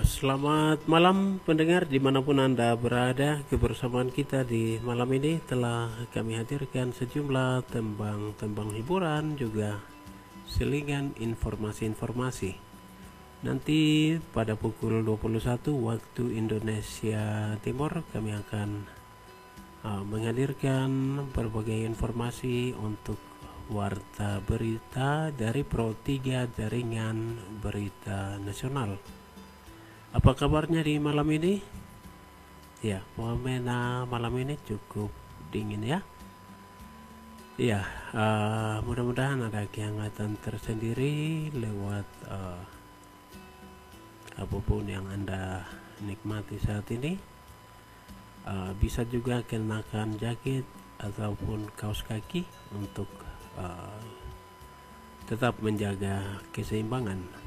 Selamat malam pendengar dimanapun Anda berada. Kebersamaan kita di malam ini telah kami hadirkan sejumlah tembang-tembang hiburan, juga selingan informasi-informasi. Nanti pada pukul 21 waktu Indonesia Timur kami akan menghadirkan berbagai informasi untuk warta berita dari Pro 3 Jaringan Berita Nasional. Apa kabarnya di malam ini? Ya, malam ini cukup dingin ya. Ya, mudah-mudahan ada kehangatan tersendiri lewat apapun yang Anda nikmati saat ini. Bisa juga kenakan jaket ataupun kaos kaki untuk tetap menjaga keseimbangan.